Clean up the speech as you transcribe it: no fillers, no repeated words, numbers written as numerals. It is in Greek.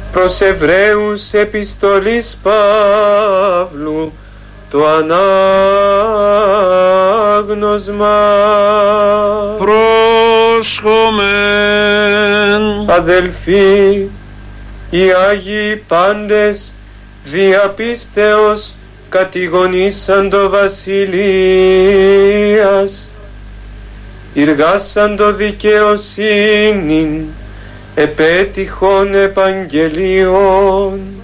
προς Εβραίους επιστολής Παύλου το ανάγνωσμα. Πρόσχομεν. Αδελφοί, οι Άγιοι πάντες δια πίστεως κατηγονήσαντο βασιλείας, εργάσαντο δικαιοσύνην, επέτυχον επαγγελίων,